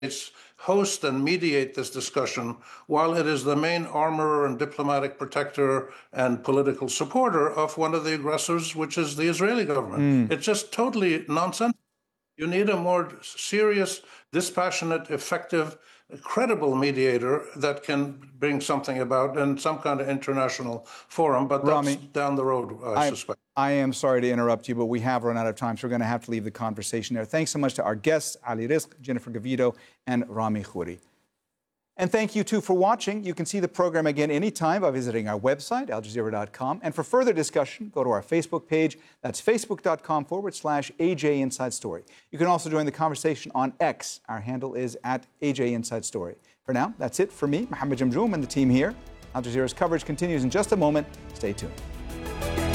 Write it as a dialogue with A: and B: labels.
A: host and mediate this discussion while it is the main armorer and diplomatic protector and political supporter of one of the aggressors, which is the Israeli government. It's just totally nonsense. You need a more serious, dispassionate, effective, credible mediator that can bring something about in some kind of international forum, but
B: Rami,
A: that's down the road, I suspect.
B: I am sorry to interrupt you, but we have run out of time, so we're going to have to leave the conversation there. Thanks so much to our guests, Ali Rizk, Jennifer Gavito, and Rami Khouri. And thank you, too, for watching. You can see the program again anytime by visiting our website, aljazeera.com. And for further discussion, go to our Facebook page. That's facebook.com/AJ Inside Story. You can also join the conversation on X. Our handle is @AJ Inside Story. For now, that's it for me, Mohammed Jamjoom, and the team here. Al Jazeera's coverage continues in just a moment. Stay tuned.